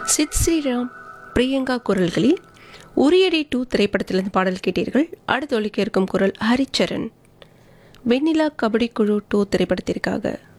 சித் ஸ்ரீராம், பிரியங்கா குரல்களில் உரியடி 2 திரைப்படத்திலிருந்து பாடல் கேட்டீர்கள். அடுத்து ஒலிக்க இருக்கும் குரல் ஹரிச்சரன். வெண்ணிலா கபடி குழு 2 திரைப்படத்திற்காக.